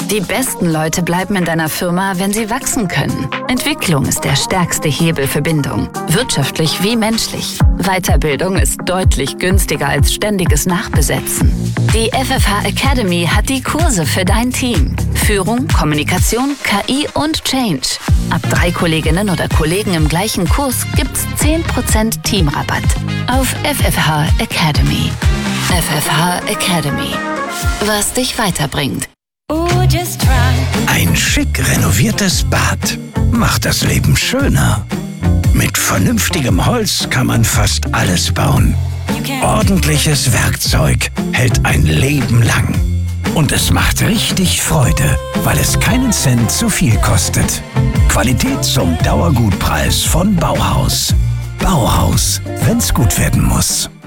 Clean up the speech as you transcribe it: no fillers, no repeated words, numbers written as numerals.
Die besten Leute bleiben in deiner Firma, wenn sie wachsen können. Entwicklung ist der stärkste Hebel für Bindung, wirtschaftlich wie menschlich. Weiterbildung ist deutlich günstiger als ständiges Nachbesetzen. Die FFH Academy hat die Kurse für dein Team. Führung, Kommunikation, KI und Change. Ab 3 Kolleginnen oder Kollegen im gleichen Kurs gibt's 10% Teamrabatt auf FFH Academy. FFH Academy. Was dich weiterbringt. Ein schick renoviertes Bad macht das Leben schöner. Mit vernünftigem Holz kann man fast alles bauen. Ordentliches Werkzeug hält ein Leben lang. Und es macht richtig Freude, weil es keinen Cent zu viel kostet. Qualität zum Dauergutpreis von Bauhaus. Bauhaus, wenn's gut werden muss.